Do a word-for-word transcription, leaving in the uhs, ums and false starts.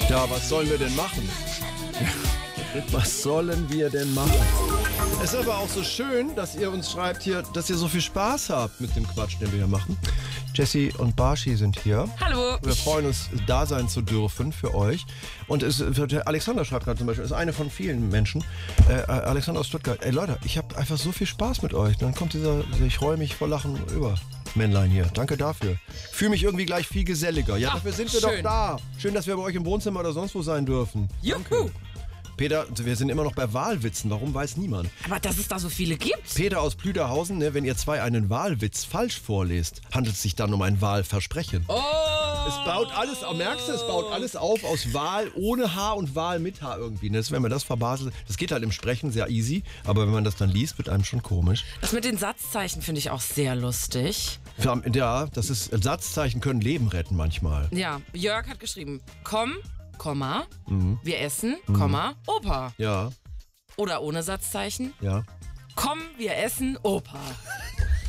Ja, was sollen wir denn machen? Was sollen wir denn machen? Es ist aber auch so schön, dass ihr uns schreibt hier, dass ihr so viel Spaß habt mit dem Quatsch, den wir hier machen. Jessie und Barshi sind hier. Hallo. Wir freuen uns, da sein zu dürfen für euch. Und es, Alexander schreibt gerade zum Beispiel, ist eine von vielen Menschen. Äh, Alexander aus Stuttgart. Ey Leute, ich habe einfach so viel Spaß mit euch. Dann kommt dieser, ich freue mich vor Lachen über. Männlein hier. Danke dafür. Fühle mich irgendwie gleich viel geselliger. Ja, Ach, dafür sind wir schön. doch da. Schön, dass wir bei euch im Wohnzimmer oder sonst wo sein dürfen. Juhu. Peter, wir sind immer noch bei Wahlwitzen. Warum weiß niemand? Aber dass es da so viele gibt? Peter aus Plüderhausen, ne, wenn ihr zwei einen Wahlwitz falsch vorlest, handelt es sich dann um ein Wahlversprechen. Oh! Es baut alles, merkst du, es baut alles auf aus Wahl ohne H und Wahl mit H irgendwie. Ne? Wenn man das verbaselt, das geht halt im Sprechen sehr easy, aber wenn man das dann liest, wird einem schon komisch. Das mit den Satzzeichen finde ich auch sehr lustig. Ja, das ist, Satzzeichen können Leben retten manchmal. Ja, Jörg hat geschrieben, komm, Komma, Mhm. wir essen, Komma, Opa. Ja, Oder ohne Satzzeichen, ja. komm, wir essen, Opa.